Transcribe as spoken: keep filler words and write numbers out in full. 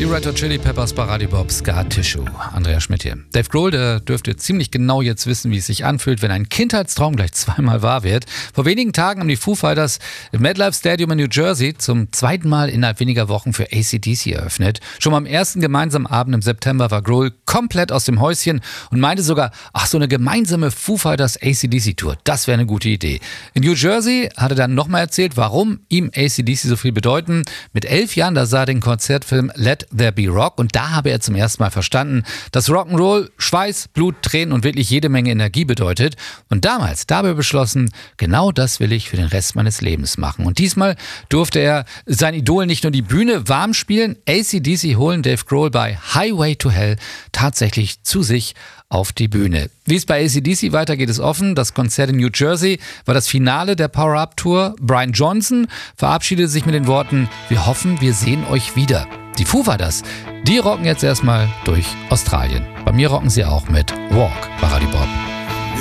Die Red Hot Chili Peppers bei Radio Bob Scar Tissue. Andreas Schmidt hier. Dave Grohl, der dürfte ziemlich genau jetzt wissen, wie es sich anfühlt, wenn ein Kindheitstraum gleich zweimal wahr wird. Vor wenigen Tagen haben die Foo Fighters im MetLife Stadium in New Jersey zum zweiten Mal innerhalb weniger Wochen für A C D C eröffnet. Schon am ersten gemeinsamen Abend im September war Grohl komplett aus dem Häuschen und meinte sogar, ach, so eine gemeinsame Foo Fighters A C D C Tour, das wäre eine gute Idee. In New Jersey hat er dann nochmal erzählt, warum ihm A C D C so viel bedeuten. Mit elf Jahren, da sah er den Konzertfilm Let There Be Rock und da habe er zum ersten Mal verstanden, dass Rock'n'Roll Schweiß, Blut, Tränen und wirklich jede Menge Energie bedeutet. Und damals, da habe er beschlossen, genau das will ich für den Rest meines Lebens machen. Und diesmal durfte er sein Idol nicht nur die Bühne warm spielen, A C D C holen Dave Grohl bei Highway to Hell tatsächlich zu sich auf die Bühne. Wie es bei A C D C weitergeht, ist offen. Das Konzert in New Jersey war das Finale der Power-Up-Tour. Brian Johnson verabschiedete sich mit den Worten, wir hoffen, wir sehen euch wieder. Die Foo Fighters, die rocken jetzt erstmal durch Australien. Bei mir rocken sie auch mit Walk bei Radio Bob.